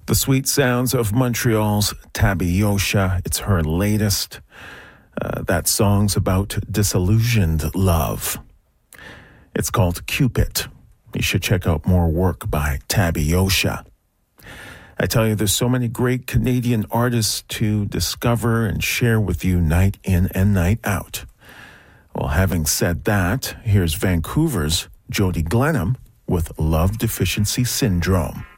The sweet sounds of Montreal's Tabby Yosha. It's her latest. That song's about disillusioned love. It's called Cupid. You should check out more work by Tabby Yosha. I tell you, there's so many great Canadian artists to discover and share with you night in and night out. Well, having said that, here's Vancouver's Jody Glenham with Love Deficiency Syndrome.